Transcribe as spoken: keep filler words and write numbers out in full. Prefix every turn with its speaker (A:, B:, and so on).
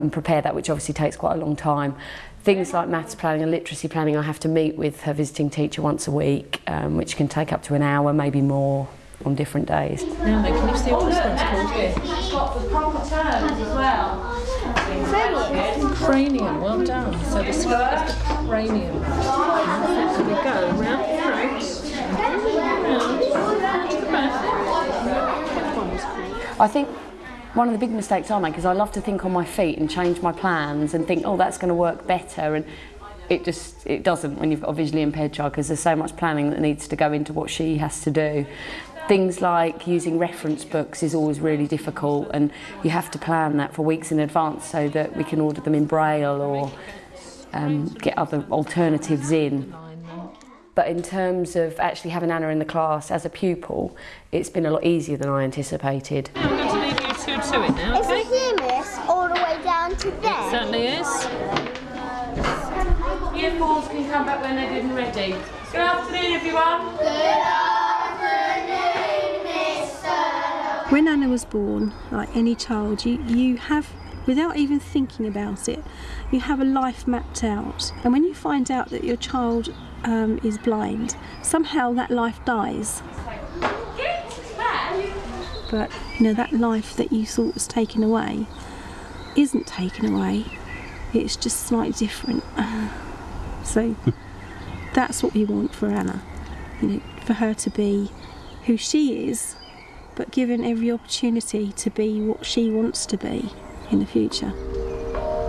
A: and prepare that, which obviously takes quite a long time. Things like maths planning and literacy planning, I have to meet with her visiting teacher once a week, um, which can take up to an hour, maybe more, on different days.
B: Now then, can you see what this one's called here?
A: It's got the proper terms as well.
B: Cranium, well done. So the skirt is the cranium. So we go round the throat, round to the back.
A: I think one of the big mistakes I make is I love to think on my feet and change my plans and think, oh, that's going to work better, and it just it doesn't when you've got a visually impaired child, because there's so much planning that needs to go into what she has to do. Things like using reference books is always really difficult, and you have to plan that for weeks in advance so that we can order them in Braille or um, get other alternatives in. But in terms of actually having Anna in the class as a pupil, it's been a lot easier than I anticipated.
B: I'm going to leave you two to it now, okay?
C: Is it here, miss, all the way down to there?
B: It certainly is.
A: Year fours can come back when they're good and ready. Good afternoon, everyone. Good afternoon, Mister
D: When Anna was born, like any child, you, you have, without even thinking about it, you have a life mapped out. And when you find out that your child um, is blind, somehow that life dies. But you know, that life that you thought was taken away isn't taken away. It's just slightly different. So that's what we want for Anna, you know, for her to be who she is, but given every opportunity to be what she wants to be in the future.